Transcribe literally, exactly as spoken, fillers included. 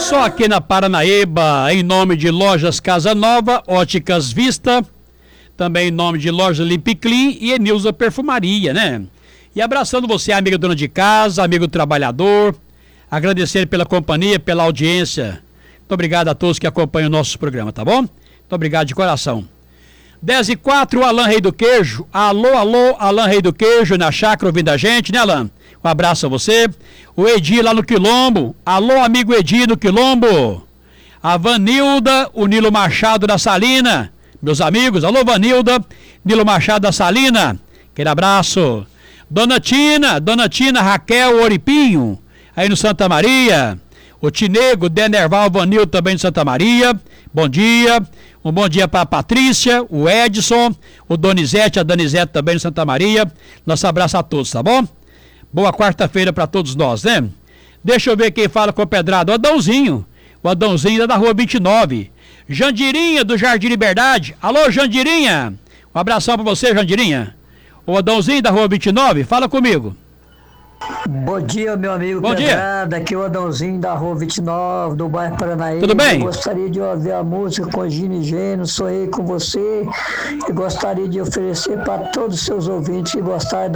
Só aqui na Paranaíba, em nome de Lojas Casa Nova, Óticas Vista, também em nome de Lojas Limpiclean e Enilza Perfumaria, né? E abraçando você, amiga dona de casa, amigo trabalhador, agradecer pela companhia, pela audiência. Muito obrigado a todos que acompanham o nosso programa, tá bom? Muito obrigado de coração. dez e quatro, Alan Rei do Queijo. Alô, alô, Alan Rei do Queijo, na chácara ouvindo a gente, né, Alan? Um abraço a você. O Edi lá no Quilombo. Alô, amigo Edi no Quilombo. A Vanilda, o Nilo Machado da Salina. Meus amigos, alô, Vanilda, Nilo Machado da Salina. Aquele abraço. Dona Tina, Dona Tina Raquel Oripinho, aí no Santa Maria. O Tinego, Denerval Vanil também de Santa Maria. Bom dia. Um bom dia para a Patrícia, o Edson, o Donizete, a Danizete também de Santa Maria. Nosso abraço a todos, tá bom? Boa quarta-feira para todos nós, né? Deixa eu ver quem fala com o Pedrado. O Adãozinho. O Adãozinho da Rua vinte e nove. Jandirinha do Jardim Liberdade. Alô, Jandirinha. Um abração para você, Jandirinha. O Adãozinho da Rua vinte e nove, fala comigo. Bom dia, meu amigo Bom Pedrada, dia. aqui é o Adãozinho da Rua vinte e nove, do bairro Paranaíba. Tudo bem? Eu gostaria de ouvir a música com Gino e Gênio, Sonhei com Você, e gostaria de oferecer para todos os seus ouvintes que gostaram da